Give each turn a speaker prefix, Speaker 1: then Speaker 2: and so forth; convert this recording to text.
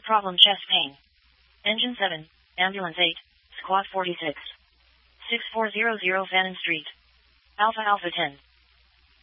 Speaker 1: problem chest pain. Engine 7, Ambulance 8, Squad 46. 6400 Fannin Street. Alpha Alpha 10.